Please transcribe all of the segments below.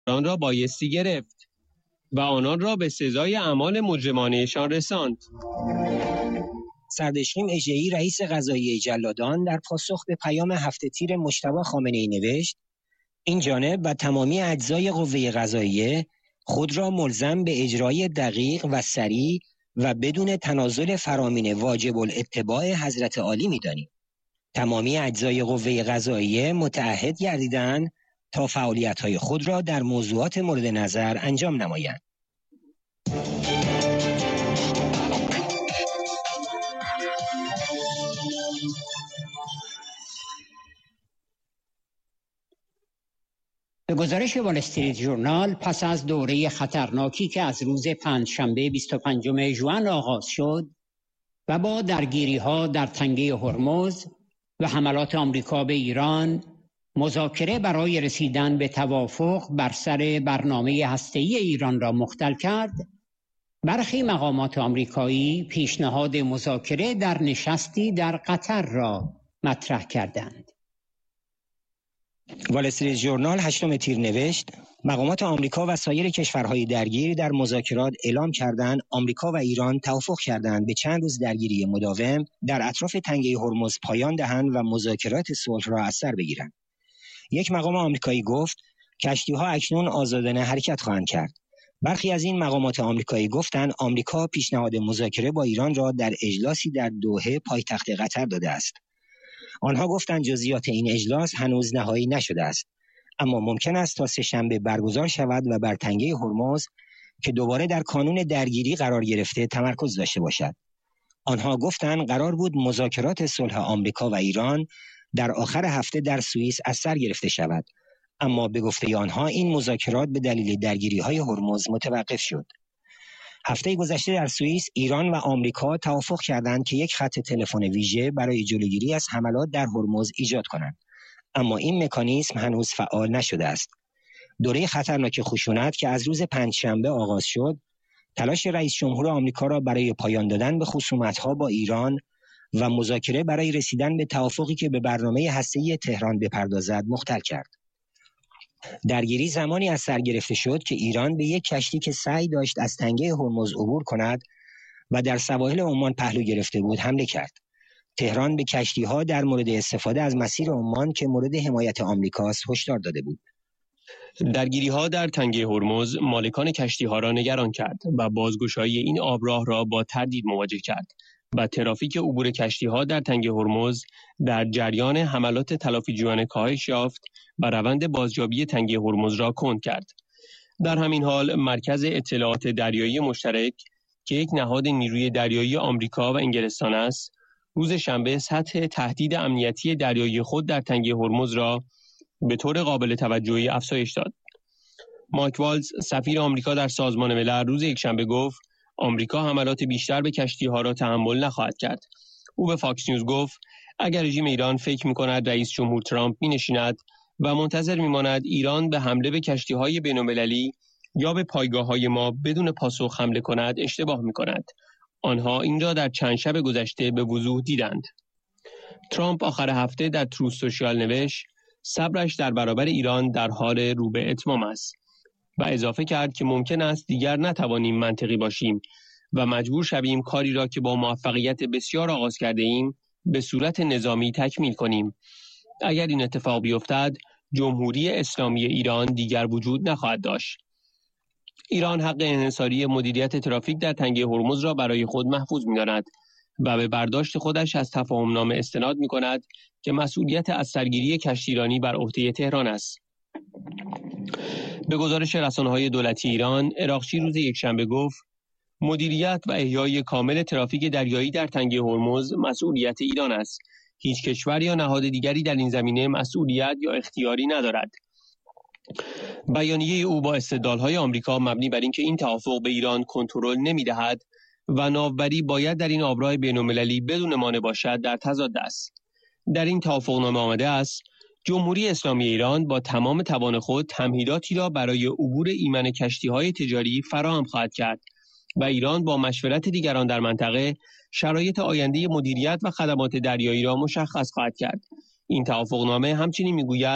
آن را بایستی گرفت و آنان را به سزای اعمال مجرمانهشان رساند. سردشخیم اژه‌ای رئیس قضاییه جلادان در پاسخ به پیام هفته تیر مجتبی خامنه‌ای نوشت: این جانب و تمامی اجزای قوه قضاییه خود را ملزم به اجرای دقیق و سریع و بدون تنازل فرامین واجب الاتباع حضرت عالی می‌دانیم. تمامی اجزای قوه قضاییه متعهد گردیدند تا فعالیت‌های خود را در موضوعات مورد نظر انجام نمایند. به گزارش وال استریت ژورنال، پس از دوره خطرناکی که از روز پنجشنبه 25 ژوئن آغاز شد و با درگیری‌ها در تنگه هرمز و حملات آمریکا به ایران، مذاکره برای رسیدن به توافق بر سر برنامه هسته‌ای ایران را مختل کرد، برخی مقامات آمریکایی پیشنهاد مذاکره در نشستی در قطر را مطرح کردند. وال استریت ژورنال 8 تیر نوشت: مقامات آمریکا و سایر کشورهای درگیر در مذاکرات اعلام کردند آمریکا و ایران توافق کردند به چند روز درگیری مداوم در اطراف تنگه هرمز پایان دهند و مذاکرات صلح را از سر بگیرند. یک مقام آمریکایی گفت کشتی‌ها اکنون آزادانه حرکت خواهند کرد. برخی از این مقامات آمریکایی گفتند آمریکا پیشنهاد مذاکره با ایران را در اجلاسی در دوحه پایتخت قطر داده است. آنها گفتند جزئیات این اجلاس هنوز نهایی نشده است، اما ممکن است تا سه‌شنبه برگزار شود و بر تنگه هرمز که دوباره در کانون درگیری قرار گرفته تمرکز داشته باشد. آنها گفتند قرار بود مذاکرات صلح آمریکا و ایران در آخر هفته در سوئیس از سر گرفته شود، اما به گفته آنها این مذاکرات به دلیل درگیری‌های هرمز متوقف شد. هفته گذشته در سوئیس ایران و آمریکا توافق کردند که یک خط تلفن ویژه برای جلوگیری از حملات در هرمز ایجاد کنند، اما این مکانیزم هنوز فعال نشده است. دوره خطرناک خشونت که از روز پنجشنبه آغاز شد، تلاش رئیس جمهور آمریکا را برای پایان دادن به خصومت‌ها با ایران و مذاکره برای رسیدن به توافقی که به برنامه هسته‌ای تهران بپردازد مختل کرد. درگیری زمانی از سر گرفته شد که ایران به یک کشتی که سعی داشت از تنگه هرمز عبور کند و در سواحل عمان پهلو گرفته بود حمله کرد. تهران به کشتی‌ها در مورد استفاده از مسیر عمان که مورد حمایت آمریکاست هشدار داده بود. درگیری‌ها در تنگه هرمز مالکان کشتی‌ها را نگران کرد و بازگشایی این آبراه را با تردید مواجه کرد و ترافیک عبور کشتی‌ها در تنگه هرمز در جریان حملات تلافیجویانه کاهش یافت و روند بازیابی تنگه هرمز را کند کرد. در همین حال مرکز اطلاعات دریایی مشترک که یک نهاد نیروی دریایی آمریکا و انگلستان است، روز شنبه سطح تهدید امنیتی دریایی خود در تنگه هرمز را به طور قابل توجهی افزایش داد. مایک والز، سفیر آمریکا در سازمان ملل، روز یکشنبه گفت آمریکا حملات بیشتر به کشتی‌ها را تحمل نخواهد کرد. او به فاکس نیوز گفت اگر رژیم ایران فکر می‌کند رئیس جمهور ترامپ می‌نشیند و منتظر می‌ماند ایران به حمله به کشتی‌های بین‌المللی یا به پایگاه‌های ما بدون پاسخ حمله کند اشتباه می‌کند. آنها این را در چند شب گذشته به وضوح دیدند. ترامپ آخر هفته در تروث سوشیال نوشت صبرش در برابر ایران در حال رو به اتمام است و اضافه کرد که ممکن است دیگر نتوانیم منطقی باشیم و مجبور شویم کاری را که با موفقیت بسیار آغاز کرده ایم به صورت نظامی تکمیل کنیم. اگر این اتفاق بیفتد، جمهوری اسلامی ایران دیگر وجود نخواهد داشت. ایران حق انحصاری مدیریت ترافیک در تنگه هرمز را برای خود محفوظ می‌داند و به برداشت خودش از تفاهم‌نامه استناد می‌کند که مسئولیت از سرگیری کشتیرانی بر عهده تهران است. به گزارش رسانه‌های دولتی ایران، عراقچی روز یکشنبه گفت مدیریت و احیای کامل ترافیک دریایی در تنگه هرمز مسئولیت ایران است. هیچ کشور یا نهاد دیگری در این زمینه مسئولیت یا اختیاری ندارد. بیانیه او با استدلال‌های آمریکا مبنی بر اینکه این توافق به ایران کنترل نمی‌دهد و ناوبری باید در این آبراه بین‌المللی بدون مانع باشد در تضاد است. در این توافقنامه آمده است جمهوری اسلامی ایران با تمام توان خود تمهیداتی را برای عبور ایمن کشتی‌های تجاری فراهم خواهد کرد و ایران با مشورت دیگران در منطقه شرایط آینده مدیریت و خدمات دریایی را مشخص خواهد کرد. این توافقنامه همچنین می‌گوید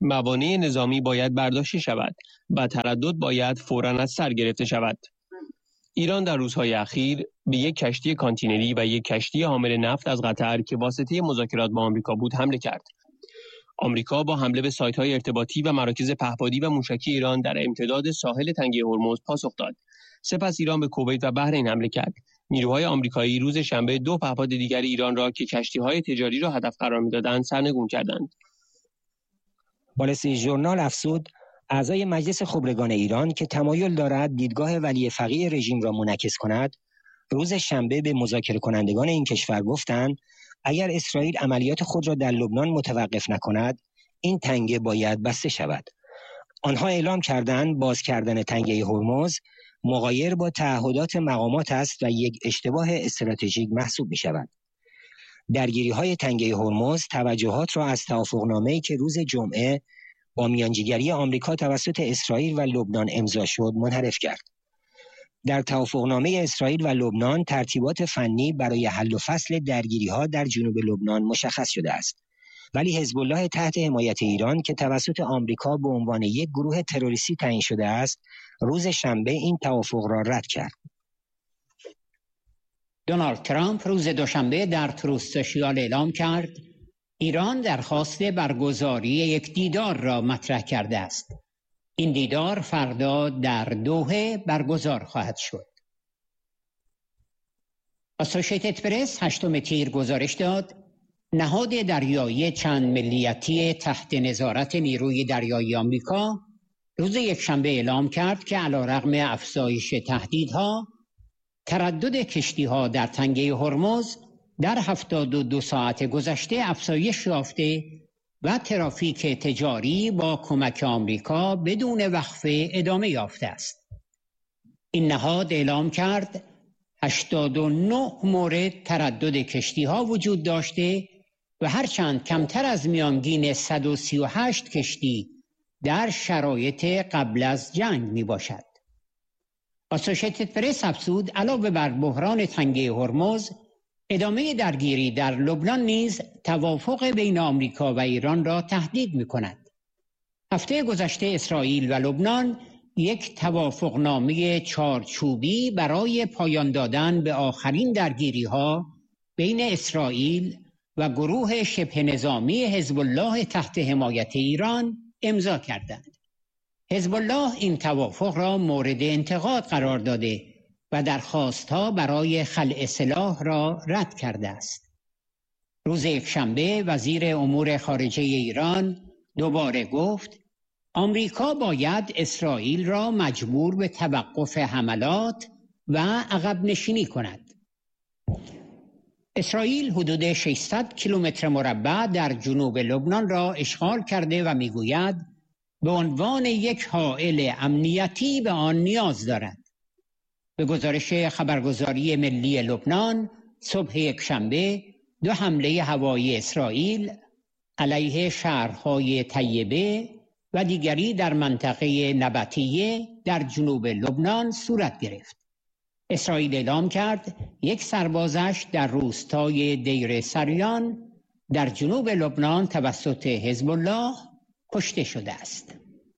موانع نظامی باید برداشته شود و تردد باید فوراً از سر گرفته شود. ایران در روزهای اخیر به یک کشتی کانتینری و یک کشتی حامل نفت از قطر که واسطه مذاکرات با آمریکا بود حمله کرد. آمریکا با حمله به سایت‌های ارتباطی و مراکز پهپادی و موشکی ایران در امتداد ساحل تنگه هرمز پاسخ داد. سپس ایران به کویت و بحرین حمله کرد. نیروهای آمریکایی روز شنبه 2 پهپاد دیگر ایران را که کشتی‌های تجاری را هدف قرار می‌دادند سرنگون کردند. وال استریت ژورنال افزود اعضای مجلس خبرگان ایران که تمایل دارد دیدگاه ولی فقیه رژیم را منعکس کند، روز شنبه به مذاکره کنندگان این کشور گفتند اگر اسرائیل عملیات خود را در لبنان متوقف نکند، این تنگه باید بسته شود. آنها اعلام کردند باز کردن تنگه هرمز مغایر با تعهدات مقامات است و یک اشتباه استراتژیک محسوب می شود. درگیری‌های تنگه هرمز توجهات را از توافقنامه‌ای که روز جمعه با میانجیگری آمریکا توسط اسرائیل و لبنان امضا شد منحرف کرد. در توافقنامه اسرائیل و لبنان ترتیبات فنی برای حل و فصل درگیری‌ها در جنوب لبنان مشخص شده است. ولی حزب الله تحت حمایت ایران که توسط آمریکا به عنوان یک گروه تروریستی تعیین شده است، روز شنبه این توافق را رد کرد. دونالد ترامپ روز دوشنبه در تروث سوشیال اعلام کرد ایران درخواست برگزاری یک دیدار را مطرح کرده است. این دیدار فردا در دوحه برگزار خواهد شد. اسوشیتد پرس 8 تیر گزارش داد نهاد دریایی چند ملیتی تحت نظارت نیروی دریایی آمریکا روز یکشنبه اعلام کرد که علیرغم افزایش تهدیدها، تردد کشتی‌ها در تنگه هرمز در 72 ساعت گذشته افزایش یافته و ترافیک تجاری با کمک آمریکا بدون وقفه ادامه یافته است. این نهاد اعلام کرد 89 مورد تردد کشتی‌ها وجود داشته و هرچند کمتر از میانگین 138 کشتی در شرایط قبل از جنگ می باشد. اسوشیتد پرس افزود علاوه بر بحران تنگه هرمز، ادامه درگیری در لبنان نیز توافق بین آمریکا و ایران را تهدید می کند. هفته گذشته اسرائیل و لبنان یک توافقنامه چارچوبی برای پایان دادن به آخرین درگیری‌ها بین اسرائیل و گروه شبه نظامی حزب الله تحت حمایت ایران امضا کردند. حزب الله این توافق را مورد انتقاد قرار داده و درخواست‌ها برای خلع سلاح را رد کرده است. روز یکشنبه وزیر امور خارجه ایران دوباره گفت آمریکا باید اسرائیل را مجبور به توقف حملات و عقب نشینی کند. اسرائیل حدود 600 کیلومتر مربع در جنوب لبنان را اشغال کرده و میگوید به عنوان یک حائل امنیتی به آن نیاز دارد. به گزارش خبرگزاری ملی لبنان صبح یکشنبه 2 حمله هوایی اسرائیل علیه شهرهای طیبه و دیگری در منطقه نبطیه در جنوب لبنان صورت گرفت. اسرائیل اعلام کرد یک سربازش در روستای دیر سریان در جنوب لبنان توسط حزب الله کشته شده است.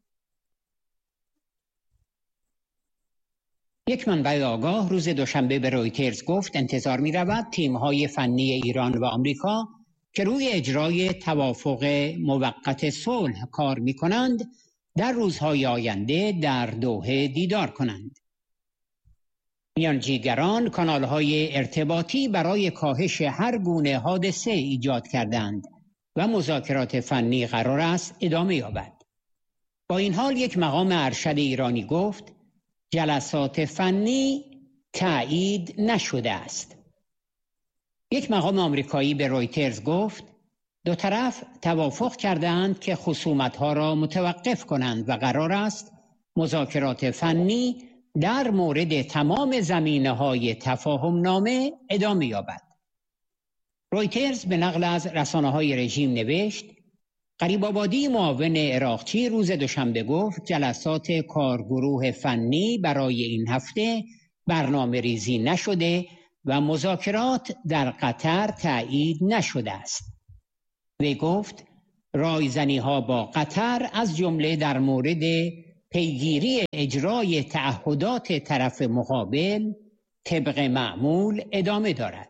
یک منبع آگاه روز دوشنبه به رویترز گفت انتظار می رود تیم‌های فنی ایران و آمریکا که روی اجرای توافق موقت صلح کار می کنند در روزهای آینده در دوحه دیدار کنند. میانجیگران کانال‌های ارتباطی برای کاهش هر گونه حادثه ایجاد کردند و مذاکرات فنی قرار است ادامه یابد. با این حال یک مقام ارشد ایرانی گفت جلسات فنی تایید نشده است. یک مقام آمریکایی به رویترز گفت دو طرف توافق کردند که خصومت‌ها را متوقف کنند و قرار است مذاکرات فنی در مورد تمام زمینه‌های تفاهم‌نامه ادامه یابد. رویترز به نقل از رسانه‌های رژیم نوشت قریب‌آبادی معاون عراقچی روز دوشنبه گفت جلسات کارگروه فنی برای این هفته برنامه ریزی نشده و مذاکرات در قطر تایید نشده است. وی گفت رایزنی‌ها با قطر از جمله در مورد پیگیری اجرای تعهدات طرف مقابل طبق معمول ادامه دارد.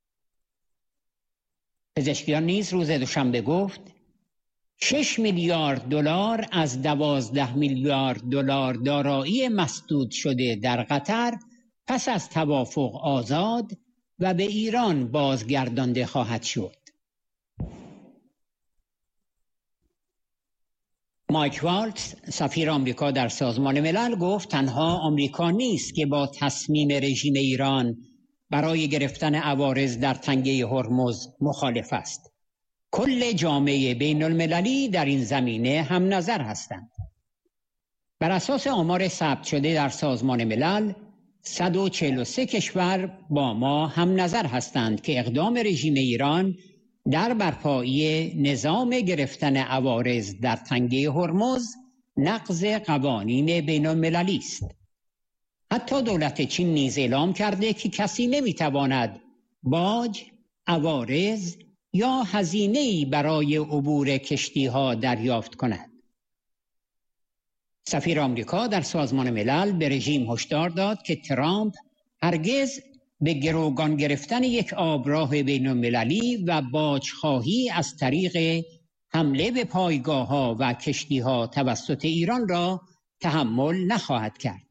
پزشکیان نیز روز دوشنبه گفت 6 میلیارد دلار از 12 میلیارد دلار دارایی مسدود شده در قطر پس از توافق آزاد و به ایران بازگردانده خواهد شد. مایک والتز سفیر آمریکا در سازمان ملل گفت تنها آمریکا نیست که با تصمیم رژیم ایران برای گرفتن عوارض در تنگه هرمز مخالف است. کل جامعه بین المللی در این زمینه هم نظر هستند. بر اساس آمار ثبت شده در سازمان ملل 143 کشور با ما هم نظر هستند که اقدام رژیم ایران در برپایی نظام گرفتن عوارض در تنگه هرمز نقض قوانین بین المللی است. حتی دولت چین نیز اعلام کرده که کسی نمیتواند باج، عوارض یا هزینه‌ای برای عبور کشتی‌ها دریافت کند. سفیر آمریکا در سازمان ملل به رژیم هشدار داد که ترامپ هرگز به گروگان گرفتن یک آبراه بین المللی و باجخواهی از طریق حمله به پایگاه‌ها و کشتی‌ها توسط ایران را تحمل نخواهد کرد.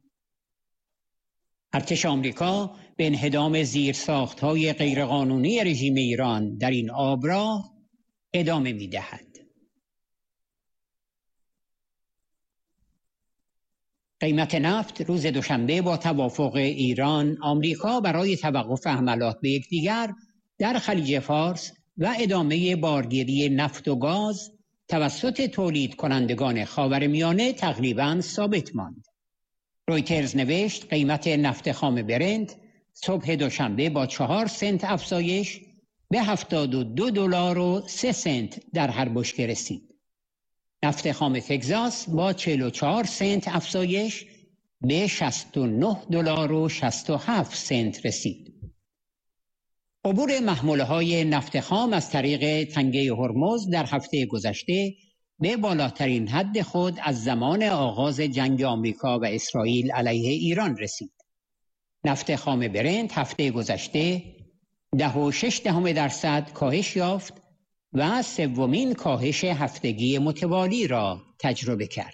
ارتش آمریکا به انهدام زیرساخت‌های غیرقانونی رژیم ایران در این آبراه ادامه می‌دهد. قیمت نفت روز دوشنبه با توافق ایران آمریکا برای توقف حملات به یکدیگر در خلیج فارس و ادامه بارگیری نفت و گاز توسط تولید کنندگان خاورمیانه تقریباً ثابت ماند. رویترز نوشت قیمت نفت خام برنت صبح دوشنبه با 4 سنت افزایش به 72 دلار و 3 سنت در هر بشکه رسید. نفت خام تگزاس با 44 سنت افزایش به 69 دلار و 67 سنت رسید. عبور محموله‌های نفت خام از طریق تنگه هرمز در هفته گذشته به بالاترین حد خود از زمان آغاز جنگ آمریکا و اسرائیل علیه ایران رسید. نفت خام برنت هفته گذشته 0.6% کاهش یافت و سومین کاهش هفتگی متوالی را تجربه کرد.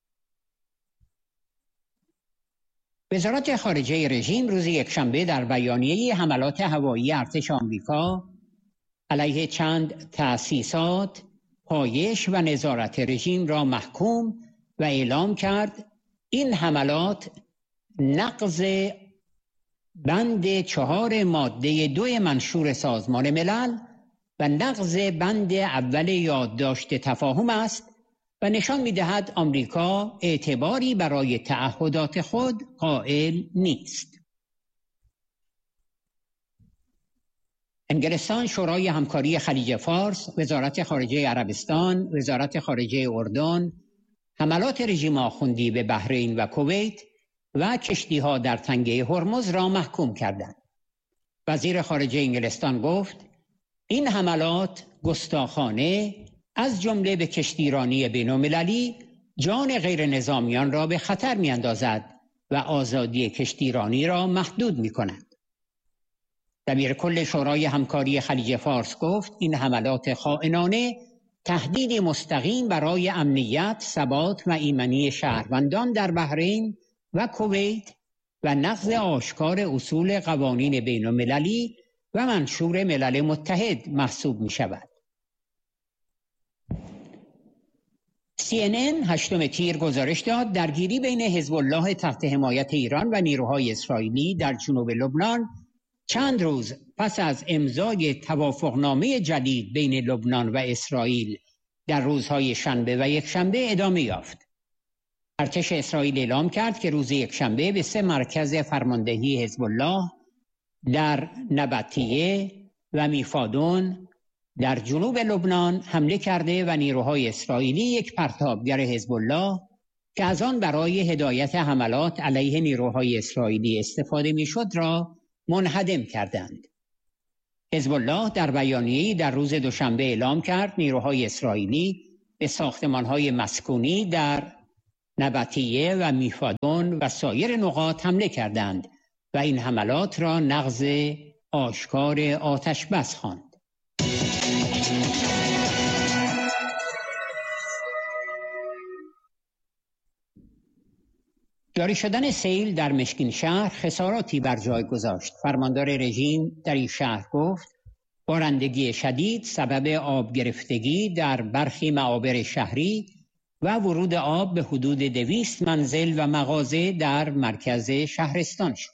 وزارت خارجه رژیم روز یکشنبه در بیانیه حملات هوایی ارتش آمریکا علیه چند تأسیسات، پایش و نظارت رژیم را محکوم و اعلام کرد این حملات نقض بند 4 ماده 2 منشور سازمان ملل و نقض بند اول یادداشت تفاهم است و نشان می‌دهد آمریکا اعتباری برای تعهدات خود قائل نیست. انگلستان، شورای همکاری خلیج فارس، وزارت خارجه عربستان، وزارت خارجه اردن، حملات رژیم آخوندی به بحرین و کویت و کشتی‌ها در تنگه هرمز را محکوم کردند. وزیر خارجه انگلستان گفت این حملات گستاخانه از جمله به کشتیرانی بین‌المللی جان غیر نظامیان را به خطر می‌اندازد و آزادی کشتیرانی را محدود می‌کند. دبیر کل شورای همکاری خلیج فارس گفت این حملات خائنانه تهدیدی مستقیم برای امنیت، ثبات و ایمنی شهروندان در بحرین و کویت و نقض آشکار اصول قوانین بین‌المللی و منشور ملل متحد محسوب می شود. CNN 8 تیر گزارش داد درگیری بین حزب الله تحت حمایت ایران و نیروهای اسرائیلی در جنوب لبنان چند روز پس از امضای توافقنامه جدید بین لبنان و اسرائیل در روزهای شنبه و یکشنبه ادامه یافت. ارتش اسرائیل اعلام کرد که روز یکشنبه به 3 مرکز فرماندهی حزب الله در نبطیه و میفادون در جنوب لبنان حمله کرده و نیروهای اسرائیلی یک پرتابگر حزب الله که از آن برای هدایت حملات علیه نیروهای اسرائیلی استفاده میشد را منهدم کردند. حزب الله در بیانیه‌ای در روز دوشنبه اعلام کرد نیروهای اسرائیلی به ساختمان‌های مسکونی در نبطیه و میفادون و سایر نقاط حمله کردند و این حملات را نقض آشکار آتش بس خواند. جاری شدن سیل در مشکین شهر خساراتی بر جای گذاشت. فرماندار رژیم در این شهر گفت بارندگی شدید سبب آب گرفتگی در برخی معابر شهری و ورود آب به حدود 200 منزل و مغازه در مرکز شهرستان شد.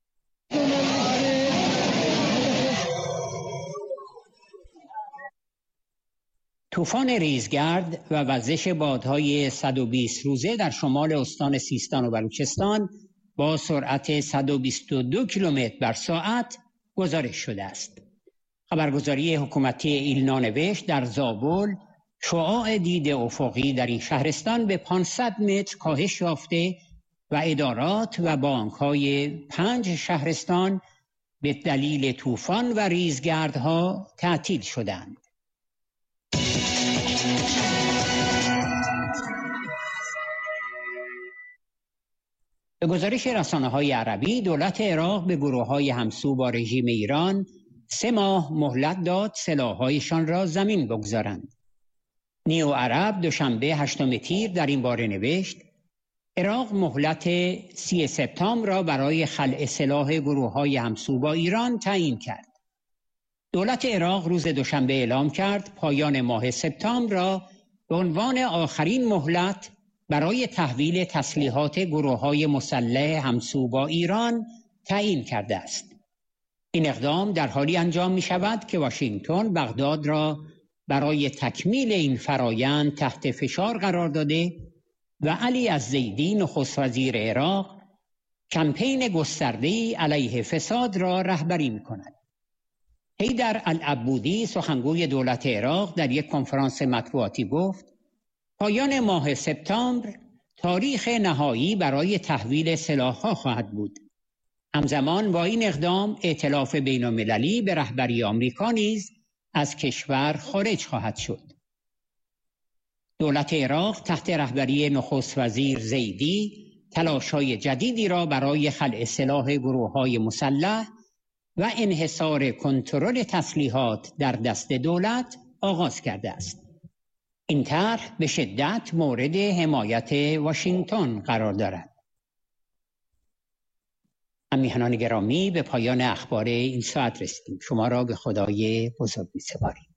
طوفان ریزگرد و وزش بادهای 120 روزه در شمال استان سیستان و بلوچستان با سرعت 122 کیلومتر بر ساعت گزارش شده است. خبرگزاری حکومتی ایلنا نوشت در زابل شعاع دید افقی در این شهرستان به 500 متر کاهش یافته و ادارات و بانک‌های 5 شهرستان به دلیل طوفان و ریزگردها تعطیل شدند. به گزارش رسانه‌های عربی دولت عراق به گروه‌های همسو با رژیم ایران 3 ماه مهلت داد سلاح‌هایشان را زمین بگذارند. نیو عرب دوشنبه 8 تیر در این باره نوشت عراق مهلت 30 سپتامبر را برای خلع سلاح گروه‌های همسو با ایران تعیین کرد. دولت عراق روز دوشنبه اعلام کرد پایان ماه سپتامبر را به عنوان آخرین مهلت برای تحویل تسلیحات گروه‌های مسلح همسو با ایران تعیین کرده است. این اقدام در حالی انجام می شود که واشنگتن بغداد را برای تکمیل این فرایند تحت فشار قرار داده و علی الزیدی نخست وزیر عراق کمپین گسترده‌ای علیه فساد را رهبری می کند. حیدر العبودی سخنگوی دولت عراق در یک کنفرانس مطبوعاتی گفت پایان ماه سپتامبر تاریخ نهایی برای تحویل سلاح‌ها خواهد بود. همزمان با این اقدام ائتلاف بین‌المللی به رهبری آمریکا نیز از کشور خارج خواهد شد. دولت عراق تحت رهبری نخست وزیر زیدی تلاش‌های جدیدی را برای خلع سلاح گروه‌های مسلح و انحصار کنترل تسلیحات در دست دولت آغاز کرده است. این طرح به شدت مورد حمایت واشنگتن قرار دارد. همیهنان گرامی به پایان اخبار این ساعت رسیدیم. شما را به خدای بزرگ می‌سپاریم.